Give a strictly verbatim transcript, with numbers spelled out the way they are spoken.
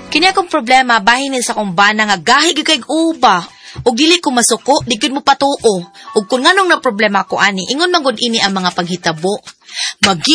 Kini akong problema bahin sa akong bana nga gahi gyud kay uba. Og dili ko masuko, di gyud mo patuo. Og kun nganong na problema ko ani, ingon man gud ini ang mga paghitabo. Magi